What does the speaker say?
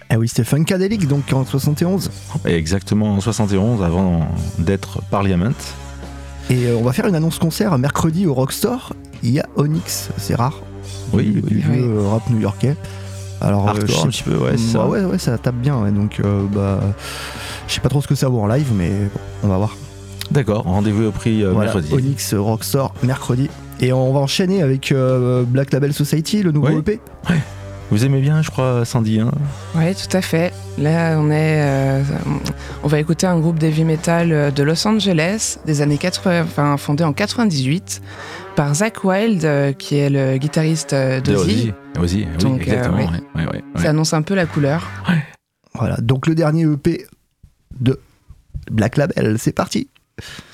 Ah oui, c'était Funkadelic, donc en 71. Et exactement en 71, avant d'être Parliament. Et on va faire une annonce concert mercredi au Rockstore. Il y a Onyx, c'est rare. Oui, du vieux rap new-yorkais. Alors, hardcore un petit peu, ouais, c'est ça. Ouais, ça tape bien. Ouais, donc, je sais pas trop ce que ça vaut en live, mais bon, on va voir. D'accord, rendez-vous au prix mercredi. Onyx Rockstore mercredi. Et on va enchaîner avec Black Label Society, le nouveau EP. Ouais. Vous aimez bien, je crois, Sandy, hein? Oui, tout à fait. Là, on va écouter un groupe d'heavy metal de Los Angeles des années 80, fondé en 98 par Zakk Wylde, qui est le guitariste d'Ozzy. Ozzy, oui, Donc, exactement. ouais. Ouais. Ça annonce un peu la couleur. Voilà, donc le dernier EP de Black Label, c'est parti.